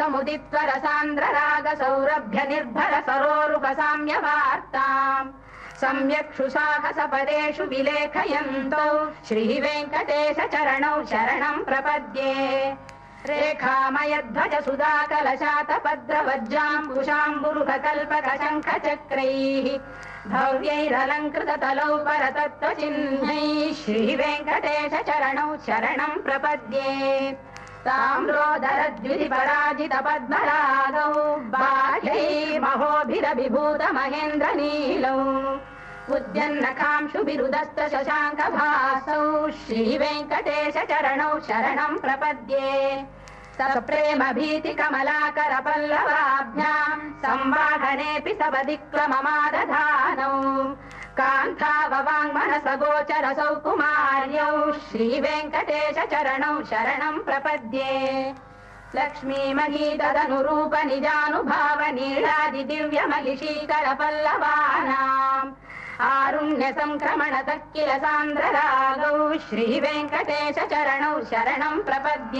समुदित्वर सान्द्र राग सौरभ्य निर्भर सरोरुप साम्यवार्ताम् सम्यक् सुसाहस पदेषु विलेखयन्तौ श्रीवेङ्कटेश चरणौ शरणम् प्रपद्ये रेखामयध्वज सुधाकलशातपद्रवज्राम्बुशाम्बुरुहकल्पक शङ्खचक्रैः भव्यैरलङ्कृततलौ परतत्त्वचिह्नैः श्रीवेङ्कटेश चरणौ शरणम् प्रपद्ये ताम्रोदरद्युतिपराजित पद्मरागौ बाह्यैर्महोभिरभिभूत महेन्द्रनीलौ उद्यन्नखांशुभिरुदस्त शशाङ्कभासौ श्रीवेङ्कटेश चरणौ शरणम् प्रपद्ये सप्रेम भीति कमलाकर पल्लवाभ्याम् संवाहनेऽपि सवदिक्लममादधानौ कान्ताववाङ्मनसगोचर सौकुमार्यौ श्रीवेङ्कटेश चरणौ शरणम् प्रपद्ये लक्ष्मीमहीतदनुरूप निजानुभाव नीलादि दिव्यमलिशीकर पल्लवानाम् आरुण्य संक्रमण तक्किल सान्द्र रागौ श्रीवेङ्कटेश चरणौ शरणम् प्रपद्ये।